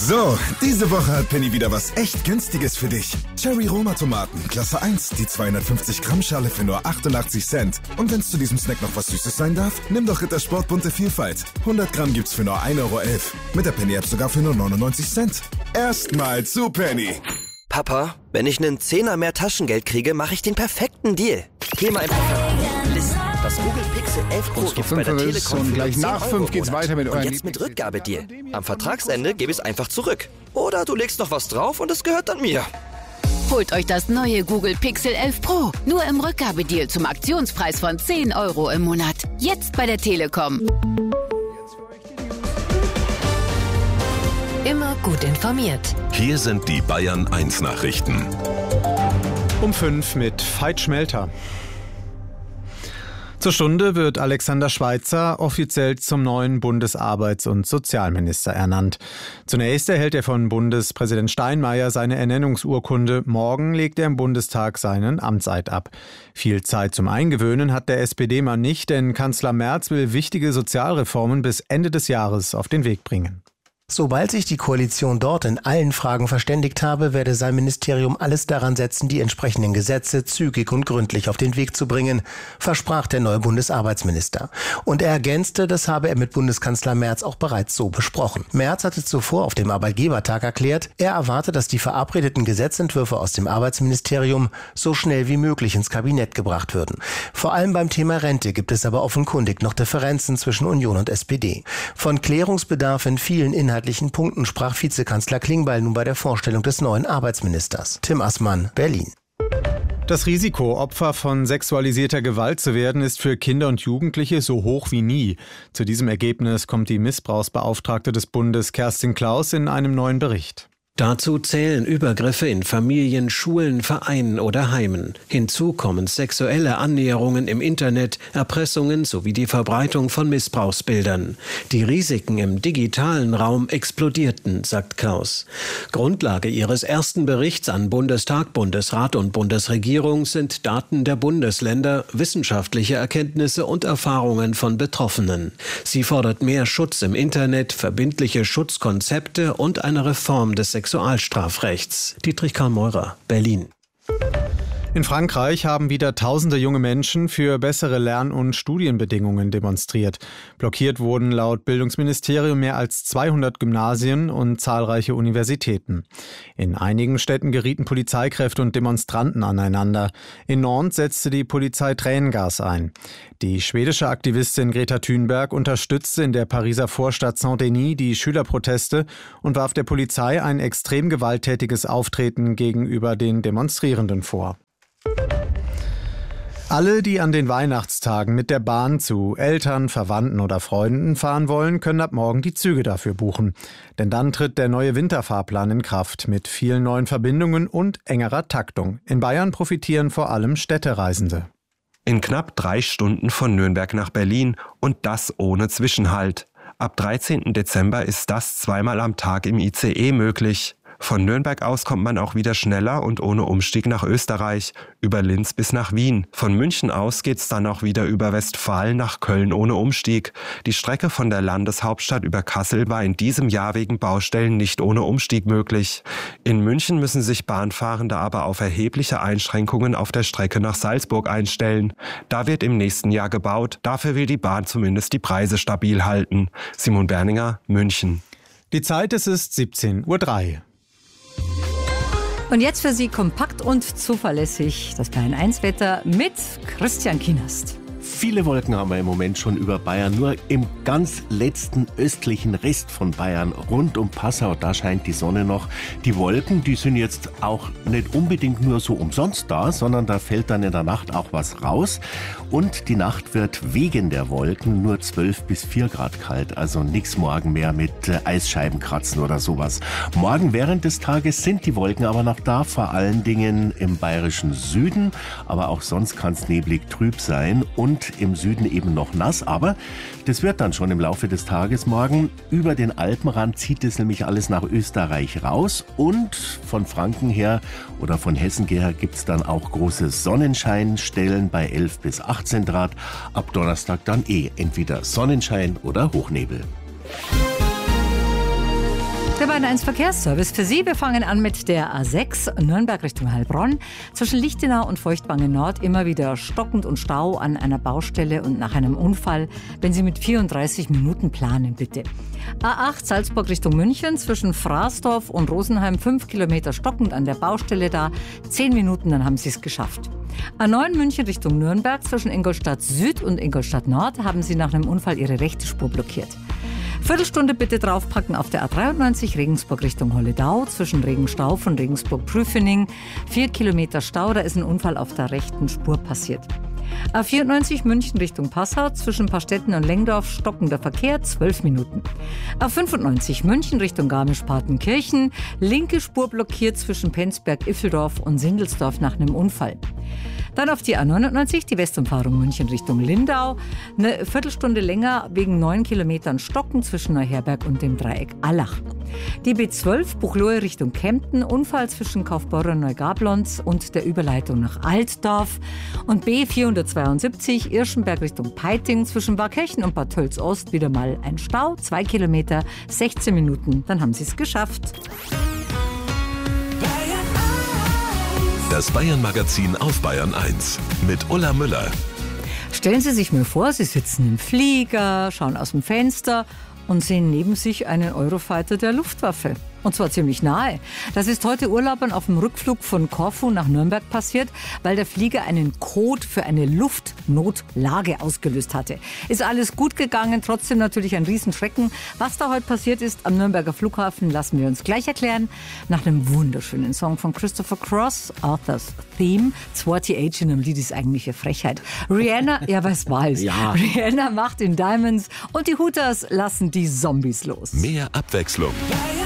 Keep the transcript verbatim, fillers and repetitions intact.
So, diese Woche hat Penny wieder was echt Günstiges für dich. Cherry Roma Tomaten, Klasse eins, die zweihundertfünfzig Gramm Schale für nur achtundachtzig Cent. Und wenn es zu diesem Snack noch was Süßes sein darf, nimm doch Rittersport bunte Vielfalt. hundert Gramm gibt's für nur ein Euro elf. Mit der Penny-App sogar für nur neunundneunzig Cent. Erstmal zu Penny. Papa, wenn ich einen Zehner mehr Taschengeld kriege, mache ich den perfekten Deal. Geh mal einfach Listen. Das Google Pixel elf Pro gibt's bei der Telekom und für gleich nach fünf geht's weiter mit eurem Und jetzt mit Rückgabedeal. Am Vertragsende gebe ich es einfach zurück. Oder du legst noch was drauf und es gehört dann mir. Holt euch das neue Google Pixel elf Pro. Nur im Rückgabedeal zum Aktionspreis von zehn Euro im Monat. Jetzt bei der Telekom. Immer gut informiert. Hier sind die Bayern eins Nachrichten. Um fünf mit Veit Schmelter. Zur Stunde wird Alexander Schweitzer offiziell zum neuen Bundesarbeits- und Sozialminister ernannt. Zunächst erhält er von Bundespräsident Steinmeier seine Ernennungsurkunde. Morgen legt er im Bundestag seinen Amtseid ab. Viel Zeit zum Eingewöhnen hat der S P D-Mann nicht, denn Kanzler Merz will wichtige Sozialreformen bis Ende des Jahres auf den Weg bringen. Sobald sich die Koalition dort in allen Fragen verständigt habe, werde sein Ministerium alles daran setzen, die entsprechenden Gesetze zügig und gründlich auf den Weg zu bringen, versprach der neue Bundesarbeitsminister. Und er ergänzte, das habe er mit Bundeskanzler Merz auch bereits so besprochen. Merz hatte zuvor auf dem Arbeitgebertag erklärt, er erwarte, dass die verabredeten Gesetzentwürfe aus dem Arbeitsministerium so schnell wie möglich ins Kabinett gebracht würden. Vor allem beim Thema Rente gibt es aber offenkundig noch Differenzen zwischen Union und S P D. Von Klärungsbedarf in vielen Inhalten Punkten sprach Vizekanzler Klingbeil nun bei der Vorstellung des neuen Arbeitsministers. Tim Assmann, Berlin. Das Risiko, Opfer von sexualisierter Gewalt zu werden, ist für Kinder und Jugendliche so hoch wie nie. Zu diesem Ergebnis kommt die Missbrauchsbeauftragte des Bundes Kerstin Klaus in einem neuen Bericht. Dazu zählen Übergriffe in Familien, Schulen, Vereinen oder Heimen. Hinzu kommen sexuelle Annäherungen im Internet, Erpressungen sowie die Verbreitung von Missbrauchsbildern. Die Risiken im digitalen Raum explodierten, sagt Klaus. Grundlage ihres ersten Berichts an Bundestag, Bundesrat und Bundesregierung sind Daten der Bundesländer, wissenschaftliche Erkenntnisse und Erfahrungen von Betroffenen. Sie fordert mehr Schutz im Internet, verbindliche Schutzkonzepte und eine Reform des Sexualstrafrechts. Dietrich Karl Meurer, Berlin. In Frankreich haben wieder tausende junge Menschen für bessere Lern- und Studienbedingungen demonstriert. Blockiert wurden laut Bildungsministerium mehr als zweihundert Gymnasien und zahlreiche Universitäten. In einigen Städten gerieten Polizeikräfte und Demonstranten aneinander. In Nantes setzte die Polizei Tränengas ein. Die schwedische Aktivistin Greta Thunberg unterstützte in der Pariser Vorstadt Saint-Denis die Schülerproteste und warf der Polizei ein extrem gewalttätiges Auftreten gegenüber den Demonstrierenden vor. Alle, die an den Weihnachtstagen mit der Bahn zu Eltern, Verwandten oder Freunden fahren wollen, können ab morgen die Züge dafür buchen. Denn dann tritt der neue Winterfahrplan in Kraft mit vielen neuen Verbindungen und engerer Taktung. In Bayern profitieren vor allem Städtereisende. In knapp drei Stunden von Nürnberg nach Berlin und das ohne Zwischenhalt. Ab dreizehnten Dezember ist das zweimal am Tag im I C E möglich. Von Nürnberg aus kommt man auch wieder schneller und ohne Umstieg nach Österreich, über Linz bis nach Wien. Von München aus geht's dann auch wieder über Westfalen nach Köln ohne Umstieg. Die Strecke von der Landeshauptstadt über Kassel war in diesem Jahr wegen Baustellen nicht ohne Umstieg möglich. In München müssen sich Bahnfahrende aber auf erhebliche Einschränkungen auf der Strecke nach Salzburg einstellen. Da wird im nächsten Jahr gebaut. Dafür will die Bahn zumindest die Preise stabil halten. Simon Berninger, München. Die Zeit, es ist siebzehn Uhr drei. Und jetzt für Sie kompakt und zuverlässig das Bayern eins Wetter mit Christian Kienast. Viele Wolken haben wir im Moment schon über Bayern. Nur im ganz letzten östlichen Rest von Bayern, rund um Passau, da scheint die Sonne noch. Die Wolken, die sind jetzt auch nicht unbedingt nur so umsonst da, sondern da fällt dann in der Nacht auch was raus. Und die Nacht wird wegen der Wolken nur zwölf bis vier Grad kalt. Also nichts morgen mehr mit äh, Eisscheibenkratzen oder sowas. Morgen während des Tages sind die Wolken aber noch da, vor allen Dingen im bayerischen Süden. Aber auch sonst kann es neblig trüb sein und im Süden eben noch nass, aber das wird dann schon im Laufe des Tages morgen. Über den Alpenrand zieht es nämlich alles nach Österreich raus und von Franken her oder von Hessen her gibt es dann auch große Sonnenscheinstellen bei elf bis achtzehn Grad. Ab Donnerstag dann eh entweder Sonnenschein oder Hochnebel. Der Bayern eins Verkehrsservice für Sie. Wir fangen an mit der A sechs Nürnberg Richtung Heilbronn. Zwischen Lichtenau und Feuchtwangen Nord immer wieder stockend und Stau an einer Baustelle und nach einem Unfall. Wenn Sie mit vierunddreißig Minuten planen, bitte. A acht Salzburg Richtung München. Zwischen Fraßdorf und Rosenheim fünf Kilometer stockend an der Baustelle da. zehn Minuten, dann haben Sie es geschafft. A neun München Richtung Nürnberg. Zwischen Ingolstadt Süd und Ingolstadt Nord haben Sie nach einem Unfall Ihre rechte Spur blockiert. Viertelstunde bitte draufpacken auf der A dreiundneunzig Regensburg Richtung Holledau. Zwischen Regenstauf und Regensburg-Prüfening. Vier Kilometer Stau, da ist ein Unfall auf der rechten Spur passiert. A vierundneunzig München Richtung Passau. Zwischen Pastetten und Lengdorf stockender Verkehr, zwölf Minuten. A fünfundneunzig München Richtung Garmisch-Partenkirchen. Linke Spur blockiert zwischen Penzberg, Iffeldorf und Sindelsdorf nach einem Unfall. Dann auf die A neunundneunzig, die Westumfahrung München Richtung Lindau. Eine Viertelstunde länger wegen neun Kilometern Stocken zwischen Neuherberg und dem Dreieck Allach. Die B zwölf Buchloe Richtung Kempten, Unfall zwischen Kaufbeurer und Neugablonz und der Überleitung nach Altdorf. Und B vierhundertzweiundsiebzig Irschenberg Richtung Peiting, zwischen Barkirchen und Bad Tölz Ost wieder mal ein Stau, zwei Kilometer, sechzehn Minuten, dann haben Sie es geschafft. Das Bayern-Magazin auf Bayern eins mit Ulla Müller. Stellen Sie sich mal vor, Sie sitzen im Flieger, schauen aus dem Fenster und sehen neben sich einen Eurofighter der Luftwaffe. Und zwar ziemlich nahe. Das ist heute Urlaubern auf dem Rückflug von Korfu nach Nürnberg passiert, weil der Flieger einen Code für eine Luftnotlage ausgelöst hatte. Ist alles gut gegangen, trotzdem natürlich ein Riesenschrecken. Was da heute passiert ist am Nürnberger Flughafen, lassen wir uns gleich erklären. Nach einem wunderschönen Song von Christopher Cross, Arthur's Theme. zweiundachtzig in einem Lied ist eigentlich eine Frechheit. Rihanna, ja, was weiß. Ja. Rihanna macht in Diamonds und die Hooters lassen die Zombies los. Mehr Abwechslung.